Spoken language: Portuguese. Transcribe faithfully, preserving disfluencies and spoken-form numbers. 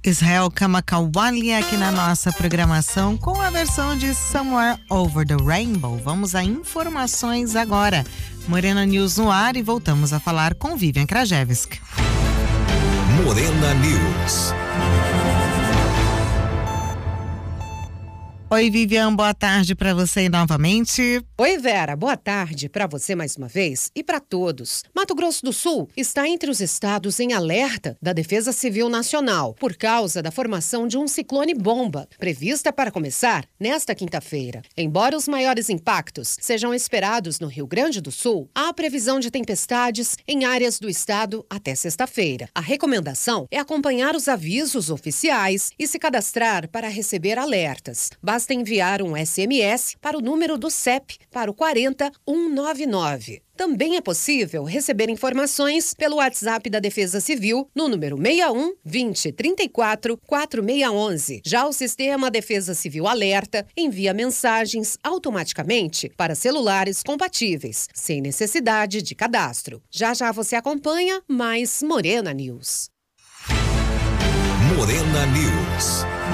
Israel Kamakawalia aqui na nossa programação com a versão de Somewhere Over the Rainbow. Vamos a informações agora. Morena News no ar e voltamos a falar com Vivian Krajewski. Morena News. Oi, Vivian, boa tarde para você novamente. Oi, Vera, boa tarde para você mais uma vez e para todos. Mato Grosso do Sul está entre os estados em alerta da Defesa Civil Nacional por causa da formação de um ciclone bomba, prevista para começar nesta quinta-feira. Embora os maiores impactos sejam esperados no Rio Grande do Sul, há previsão de tempestades em áreas do estado até sexta-feira. A recomendação é acompanhar os avisos oficiais e se cadastrar para receber alertas. Basta enviar um S M S para o número do C E P para o quatro zero um nove nove. Também é possível receber informações pelo WhatsApp da Defesa Civil no número seis um, vinte, trinta e quatro, quatro seis um um. Já o sistema Defesa Civil Alerta envia mensagens automaticamente para celulares compatíveis, sem necessidade de cadastro. Já já você acompanha mais Morena News. Morena News.